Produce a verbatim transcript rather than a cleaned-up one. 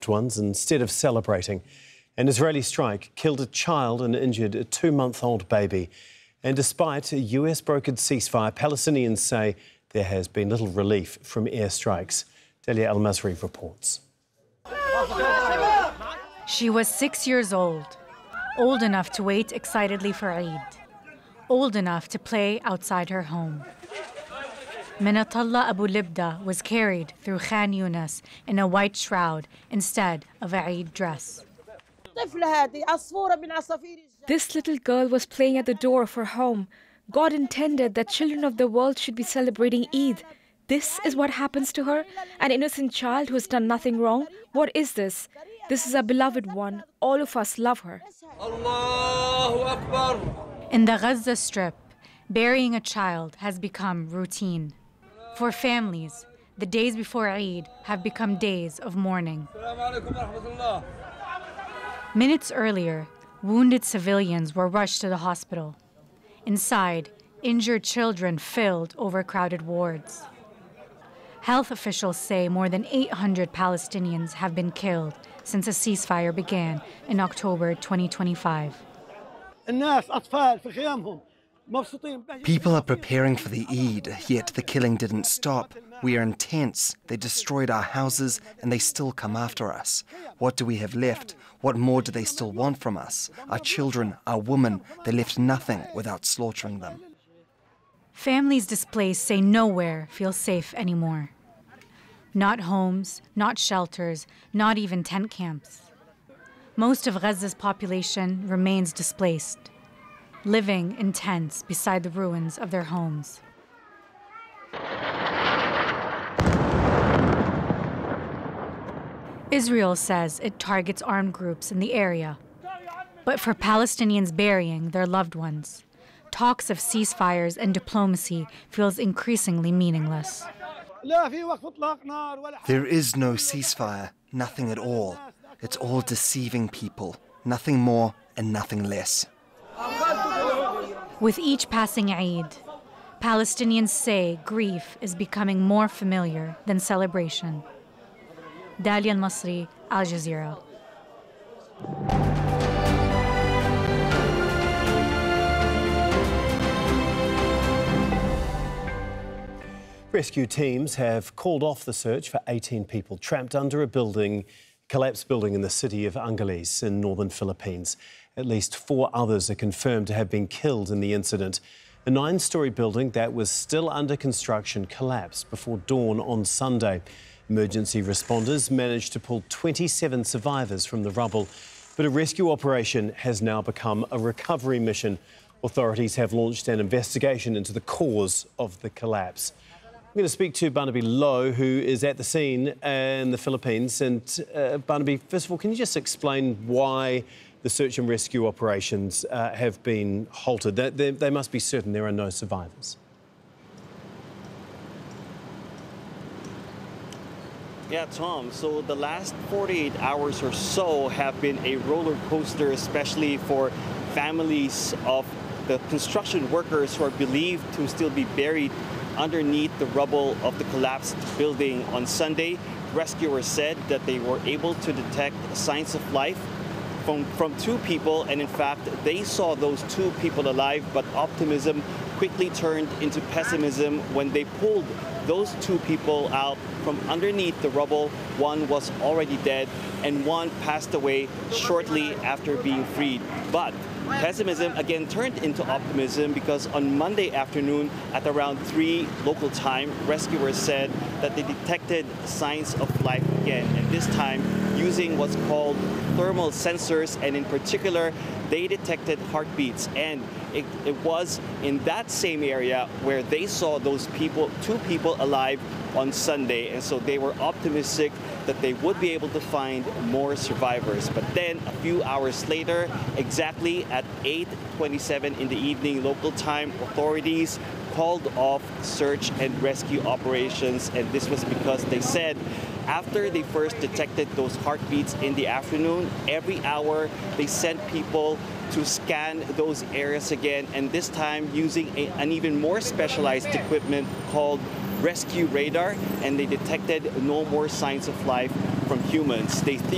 ones instead of celebrating. An Israeli strike killed a child and injured a two-month-old baby. And despite a U S brokered ceasefire, Palestinians say there has been little relief from airstrikes. Delia Al-Masri reports. She was six years old, old enough to wait excitedly for Eid, old enough to play outside her home. Minatullah Abu Libda was carried through Khan Yunis in a white shroud instead of a Eid dress. This little girl was playing at the door of her home. God intended that children of the world should be celebrating Eid. This is what happens to her? An innocent child who has done nothing wrong? What is this? This is a beloved one. All of us love her. Allahu Akbar. In the Gaza Strip, burying a child has become routine. For families, the days before Eid have become days of mourning. Minutes earlier, wounded civilians were rushed to the hospital. Inside, injured children filled overcrowded wards. Health officials say more than eight hundred Palestinians have been killed since a ceasefire began in October twenty twenty-five. People are preparing for the Eid, yet the killing didn't stop. We are intense. They destroyed our houses and they still come after us. What do we have left? What more do they still want from us? Our children, our women, they left nothing without slaughtering them. Families displaced say nowhere feels safe anymore. Not homes, not shelters, not even tent camps. Most of Gaza's population remains displaced, living in tents beside the ruins of their homes. Israel says it targets armed groups in the area. But for Palestinians burying their loved ones, talks of ceasefires and diplomacy feels increasingly meaningless. There is no ceasefire, nothing at all. It's all deceiving people, nothing more and nothing less. With each passing Eid, Palestinians say grief is becoming more familiar than celebration. Dalia Al-Masri, Al Jazeera. Rescue teams have called off the search for eighteen people trapped under a building, collapsed building in the city of Angeles in northern Philippines. At least four others are confirmed to have been killed in the incident. A nine-storey building that was still under construction collapsed before dawn on Sunday. Emergency responders managed to pull twenty-seven survivors from the rubble, but a rescue operation has now become a recovery mission. Authorities have launched an investigation into the cause of the collapse. I'm going to speak to Barnaby Lowe, who is at the scene in the Philippines. And uh, Barnaby, first of all, can you just explain why the search and rescue operations uh, have been halted? They, they, they must be certain there are no survivors. Yeah, Tom, so the last forty-eight hours or so have been a roller coaster, especially for families of the construction workers who are believed to still be buried underneath the rubble of the collapsed building on Sunday. Rescuers said that they were able to detect signs of life from, from two people, and in fact, they saw those two people alive, but optimism quickly turned into pessimism when they pulled those two people out from underneath the rubble. One was already dead, and one passed away shortly after being freed. But pessimism again turned into optimism because on Monday afternoon at around three local time, rescuers said that they detected signs of life again, and this time using what's called thermal sensors, and in particular they detected heartbeats, and it, it was in that same area where they saw those people, two people alive on Sunday, and so they were optimistic that they would be able to find more survivors. But then a few hours later, exactly at eight twenty-seven in the evening local time, authorities called off search and rescue operations, and this was because they said after they first detected those heartbeats in the afternoon, every hour they sent people to scan those areas again, and this time using a, an even more specialized equipment called rescue radar, and they detected no more signs of life from humans. They